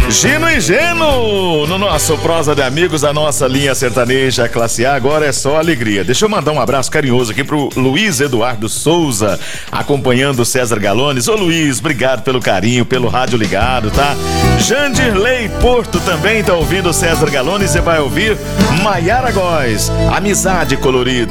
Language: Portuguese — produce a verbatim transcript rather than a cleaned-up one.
Gino e Geno, no nosso Prosa de Amigos, a nossa linha sertaneja classe A, agora é só alegria. Deixa eu mandar um abraço carinhoso aqui pro Luiz Eduardo Souza, acompanhando o César Galones. Ô Luiz, obrigado pelo carinho, pelo rádio ligado, tá? Jandirley Porto também tá ouvindo o César Galones e vai ouvir Maiara Góes, Amizade Colorida.